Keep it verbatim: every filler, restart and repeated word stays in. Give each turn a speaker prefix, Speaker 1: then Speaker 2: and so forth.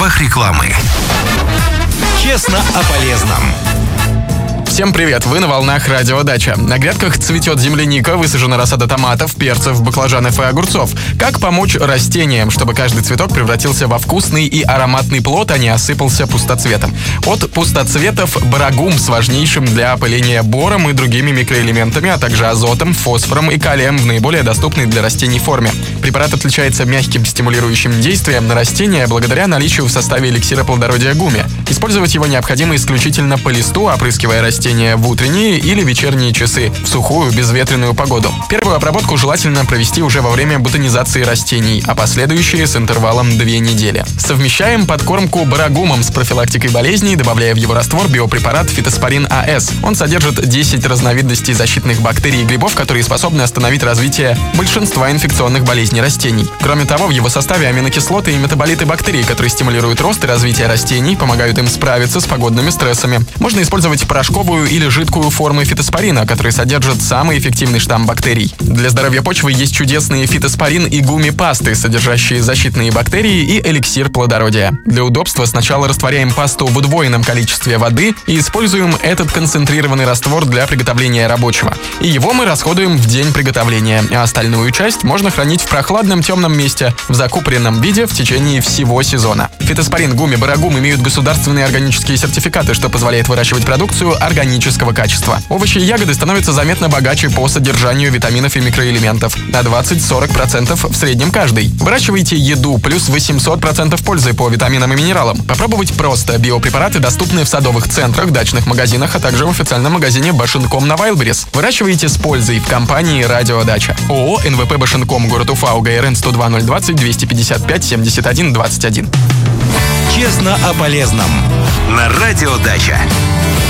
Speaker 1: правах рекламы. Честно о полезном.
Speaker 2: Всем привет! Вы на волнах Радио Дача. На грядках цветет земляника, высажена рассада томатов, перцев, баклажанов и огурцов. Как помочь растениям, чтобы каждый цветок превратился во вкусный и ароматный плод, а не осыпался пустоцветом? От пустоцветов барагум с важнейшим для опыления бором и другими микроэлементами, а также азотом, фосфором и калием в наиболее доступной для растений форме. Препарат отличается мягким стимулирующим действием на растения благодаря наличию в составе эликсира плодородия гуми. Использовать его необходимо исключительно по листу, опрыскивая растения в утренние или вечерние часы, в сухую, безветренную погоду. Первую обработку желательно провести уже во время бутонизации растений, а последующие с интервалом две недели. Совмещаем подкормку барагумом с профилактикой болезней, добавляя в его раствор биопрепарат фитоспорин АС. Он содержит десять разновидностей защитных бактерий и грибов, которые способны остановить развитие большинства инфекционных болезней растений. Кроме того, в его составе аминокислоты и метаболиты бактерий, которые стимулируют рост и развитие растений, помогают им справиться с погодными стрессами. Можно использовать порошковую или жидкую формы фитоспорина, которые содержат самый эффективный штамм бактерий. Для здоровья почвы есть чудесные фитоспорин и гуми-пасты, содержащие защитные бактерии и эликсир плодородия. Для удобства сначала растворяем пасту в удвоенном количестве воды и используем этот концентрированный раствор для приготовления рабочего. И его мы расходуем в день приготовления, а остальную часть можно хранить в прохладном темном месте в закупоренном виде в течение всего сезона. Фитоспорин, гуми, барагум имеют государственные органические сертификаты, что позволяет выращивать продукцию органического качества. Овощи и ягоды становятся заметно богаче по содержанию витаминов и микроэлементов, на двадцать-сорок процентов в среднем каждый. Выращивайте еду, плюс восемьсот процентов пользы по витаминам и минералам. Попробовать просто. Биопрепараты доступны в садовых центрах, дачных магазинах, а также в официальном магазине Башенком на Вайлдберрис. Выращивайте с пользой в компании Радио Дача. ООО эн вэ пэ Башенком, город Уфа, у гэ эр эн сто два ноль двадцать двести пятьдесят пять семьдесят один двадцать один.
Speaker 1: Честно о полезном. На Радио Дача.